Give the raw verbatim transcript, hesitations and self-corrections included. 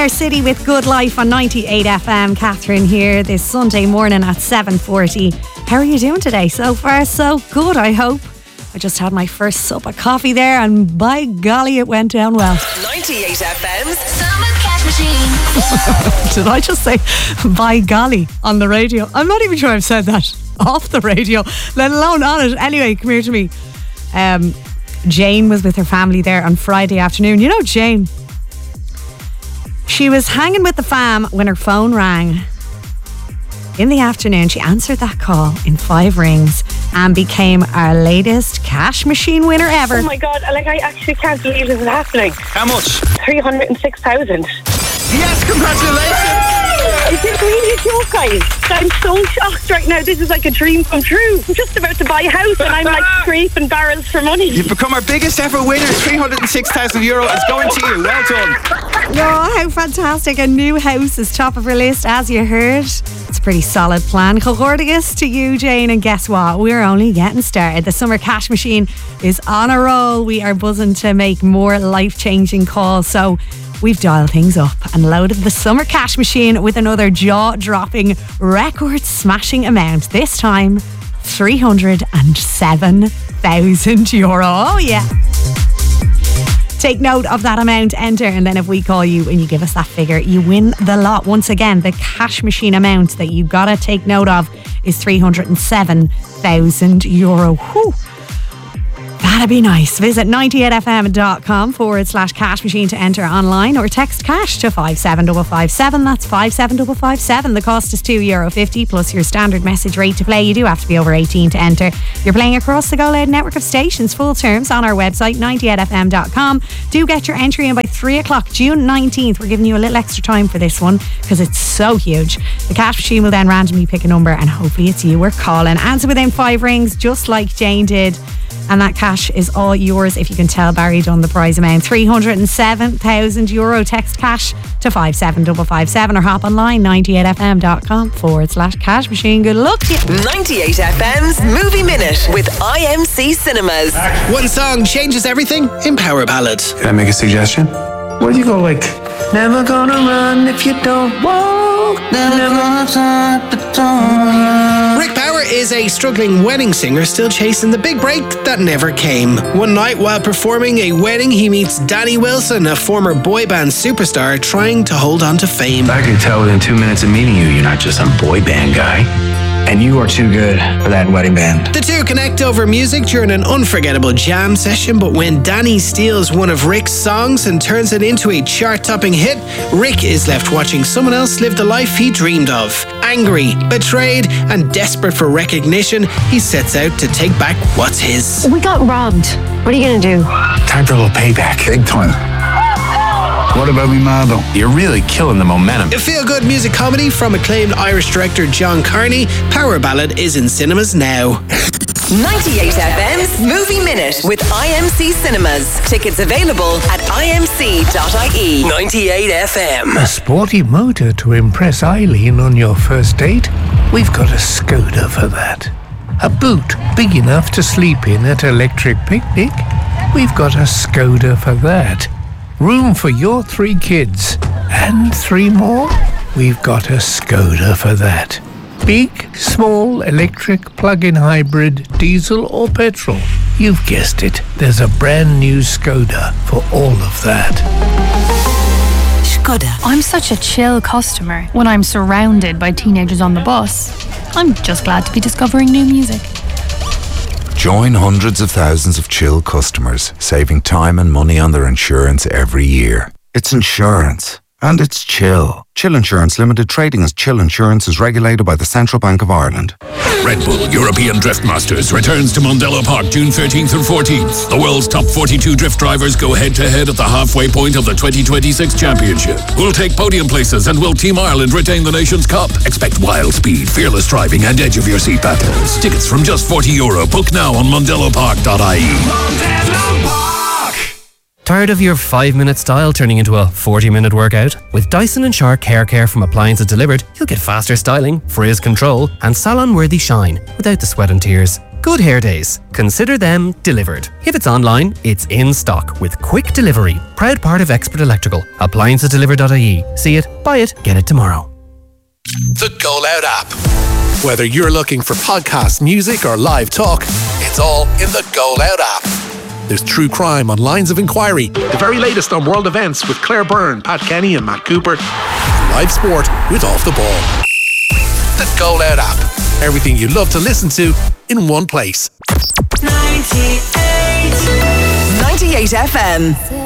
Inner City with Good Life on ninety-eight F M. Catherine here this Sunday morning at seven forty. How are you doing today? So far, so good, I hope. I just had my first sup of coffee there, and by golly, it went down well. ninety-eight F M's Summer Cash Machine. Did I just say by golly on the radio? I'm not even sure I've said that off the radio, let alone on it. Anyway, come here to me. Um, Jane was with her family there on Friday afternoon. You know Jane? She was hanging with the fam when her phone rang. In the afternoon, she answered that call in five rings and became our latest cash machine winner ever. Oh my God, like I actually can't believe this is happening. How much? three hundred six thousand. Yes, congratulations! Is this really a joke, guys? I'm so shocked right now. This is like a dream come true. I'm just about to buy a house and I'm like scraping barrels for money. You've become our biggest ever winner. three hundred six thousand euro is going to you. Well done. Oh, how fantastic. A new house is top of her list, as you heard. It's a pretty solid plan. Gorgeous to you, Jane. And guess what? We're only getting started. The Summer Cash Machine is on a roll. We are buzzing to make more life-changing calls. So we've dialed things up and loaded the Summer Cash Machine with another jaw-dropping, record-smashing amount. This time, three hundred seven thousand euro. Oh, yeah. Take note of that amount, enter, and then if we call you and you give us that figure, you win the lot. Once again, the cash machine amount that you gotta take note of is three hundred seven thousand euro. Whew. That'd be nice. Visit ninety-eight f m dot com forward slash cash machine to enter online, or text cash to five seven five five seven. That's five seven five five seven. The cost is two euro fifty plus your standard message rate to play. You do have to be over eighteen to enter. You're playing across the Go Loud network of stations. Full terms on our website, ninety-eight f m dot com. Do get your entry in by three o'clock, June nineteenth. We're giving you a little extra time for this one because it's so huge. The cash machine will then randomly pick a number and hopefully it's you we're calling. Answer within five rings, just like Jane did. And that cash is all yours if you can tell Barry done the prize amount. three hundred seven thousand euro. Text cash to five seven five five seven or hop online ninety-eight f m dot com forward slash cash machine. Good luck to you. ninety-eight F M's Movie Minute with I M C Cinemas. One song changes everything in Power Ballad. Can I make a suggestion? What do you go like? Never gonna run if you don't walk. Never gonna talk the talk. Rick Power is a struggling wedding singer still chasing the big break that never came. One night while performing a wedding, he meets Danny Wilson, a former boy band superstar trying to hold on to fame. I could tell within two minutes of meeting you, you're not just some boy band guy. And you are too good for that wedding band. The two connect over music during an unforgettable jam session, but when Danny steals one of Rick's songs and turns it into a chart-topping hit, Rick is left watching someone else live the life he dreamed of. Angry, betrayed, and desperate for recognition, he sets out to take back what's his. We got robbed. What are you going to do? Time for a little payback. Big time. What about me, Marble? You're really killing the momentum. A feel-good music comedy from acclaimed Irish director John Carney, Power Ballad is in cinemas now. ninety-eight F M's Movie Minute with I M C Cinemas. Tickets available at i m c dot i e. ninety-eight F M. A sporty motor to impress Eileen on your first date? We've got a Skoda for that. A boot big enough to sleep in at Electric Picnic? We've got a Skoda for that. Room for your three kids and three more? We've got a Skoda for that. Big, small, electric, plug-in hybrid, diesel or petrol? You've guessed it. There's a brand new Skoda for all of that. Skoda. I'm such a chill customer when I'm surrounded by teenagers on the bus. I'm just glad to be discovering new music. Join hundreds of thousands of chill customers, saving time and money on their insurance every year. It's insurance. And it's Chill. Chill Insurance Limited, trading as Chill Insurance, is regulated by the Central Bank of Ireland. Red Bull European Drift Masters returns to Mondello Park June thirteenth and fourteenth. The world's top forty-two drift drivers go head-to-head at the halfway point of the twenty twenty-six Championship. Who'll take podium places and will Team Ireland retain the nation's cup? Expect wild speed, fearless driving and edge of your seat battles. Tickets from just forty euro. Book now on mondello park dot i e. Mondello Park! Tired of your five-minute style turning into a forty-minute workout? With Dyson and Shark Hair Care from Appliances Delivered, you'll get faster styling, frizz control, and salon-worthy shine without the sweat and tears. Good hair days. Consider them delivered. If it's online, it's in stock with quick delivery. Proud part of Expert Electrical. appliances delivered dot I E. See it, buy it, get it tomorrow. The Go Loud app. Whether you're looking for podcast music or live talk, it's all in the Go Loud app. There's true crime on Lines of Inquiry, the very latest on world events with Claire Byrne, Pat Kenny and Matt Cooper, and live sport with Off the Ball. The Go Loud app. Everything you love to listen to in one place. ninety-eight ninety-eight F M.